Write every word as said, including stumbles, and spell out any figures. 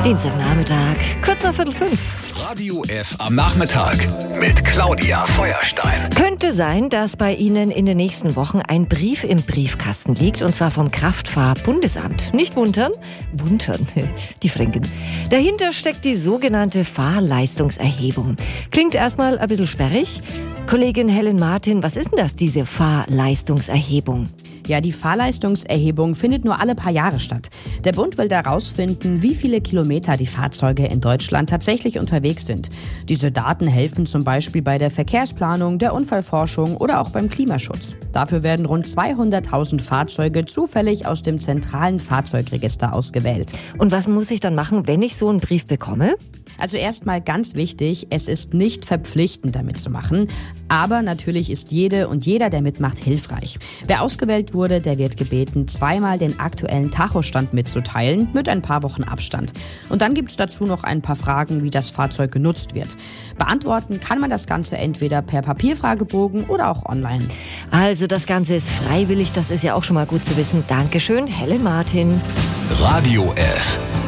Dienstagnachmittag, kurz nach Viertel fünf. Radio F am Nachmittag mit Claudia Feuerstein. Könnte sein, dass bei Ihnen in den nächsten Wochen ein Brief im Briefkasten liegt, und zwar vom Kraftfahrbundesamt. Nicht wundern, wundern, die Fränken. Dahinter steckt die sogenannte Fahrleistungserhebung. Klingt erstmal ein bisschen sperrig. Kollegin Helen Martin, was ist denn das, diese Fahrleistungserhebung? Ja, die Fahrleistungserhebung findet nur alle paar Jahre statt. Der Bund will herausfinden, wie viele Kilometer die Fahrzeuge in Deutschland tatsächlich unterwegs sind. Diese Daten helfen zum Beispiel bei der Verkehrsplanung, der Unfallforschung oder auch beim Klimaschutz. Dafür werden rund zweihunderttausend Fahrzeuge zufällig aus dem zentralen Fahrzeugregister ausgewählt. Und was muss ich dann machen, wenn ich so einen Brief bekomme? Also erstmal ganz wichtig, es ist nicht verpflichtend, damit zu machen. Aber natürlich ist jede und jeder, der mitmacht, hilfreich. Wer ausgewählt wurde, der wird gebeten, zweimal den aktuellen Tachostand mitzuteilen, mit ein paar Wochen Abstand. Und dann gibt es dazu noch ein paar Fragen, wie das Fahrzeug genutzt wird. Beantworten kann man das Ganze entweder per Papierfragebogen oder auch online. Also das Ganze ist freiwillig, das ist ja auch schon mal gut zu wissen. Dankeschön, Helen Martin. Radio F.